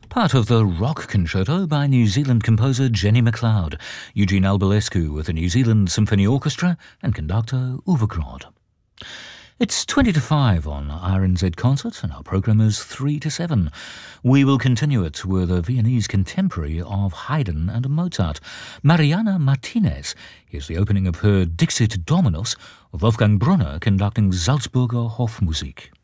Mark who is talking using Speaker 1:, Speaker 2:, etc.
Speaker 1: Part of the Rock Concerto by New Zealand composer Jenny McLeod, Eugene Albalescu with the New Zealand Symphony Orchestra and conductor Uwe Grodd. It's 20 to 5 on RNZ Concert, and our programme is 3 to 7. We will continue it with a Viennese contemporary of Haydn and Mozart. Mariana Martinez is the opening of her Dixit Dominus, Wolfgang Brunner conducting Salzburger Hofmusik.